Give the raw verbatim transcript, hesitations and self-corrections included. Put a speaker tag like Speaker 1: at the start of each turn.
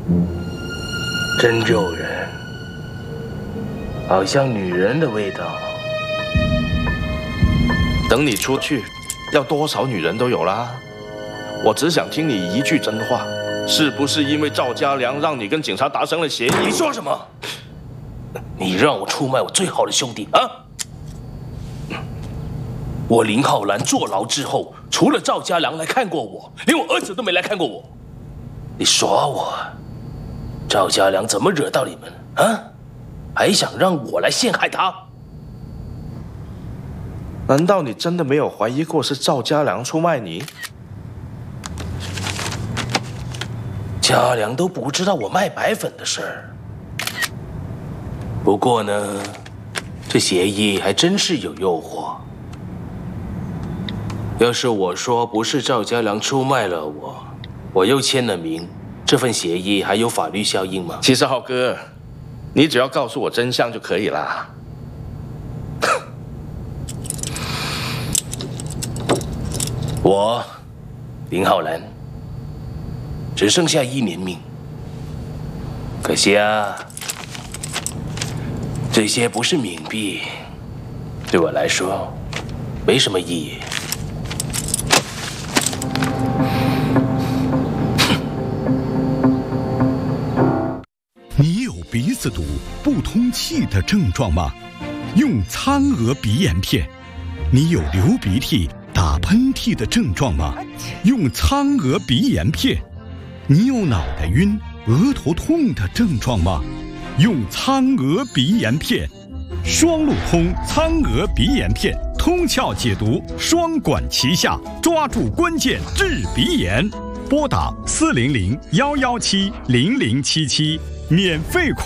Speaker 1: 真诱人，好像女人的味道。
Speaker 2: 等你出去，要多少女人都有啦。我只想听你一句真话，是不是因为赵家良让你跟警察达成了协议？
Speaker 1: 你说什么？你让我出卖我最好的兄弟啊！我林浩然坐牢之后，除了赵家良来看过我，连我儿子都没来看过我。你说我，赵家良怎么惹到你们啊？还想让我来陷害他？
Speaker 2: 难道你真的没有怀疑过是赵家良出卖你？
Speaker 1: 家良都不知道我卖白粉的事儿。不过呢，这协议还真是有诱惑。要是我说不是赵家良出卖了我，我又签了名，这份协议还有法律效应吗？
Speaker 2: 其实浩哥，你只要告诉我真相就可以啦。
Speaker 1: 我林浩然只剩下一年命，可惜啊，这些不是冥币，对我来说没什么意义。
Speaker 3: 你有鼻子堵、不通气的症状吗？用苍娥鼻炎片。你有流鼻涕、打喷嚏的症状吗？用苍娥鼻炎片。你有脑袋晕、额头痛的症状吗？用苍娥鼻炎片。双路通苍娥鼻炎片，通窍解毒，双管齐下，抓住关键治鼻炎。拨打四零零幺幺七零零七七，免费。